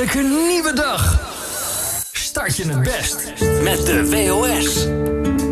Elke nieuwe dag start je het best met de WOS.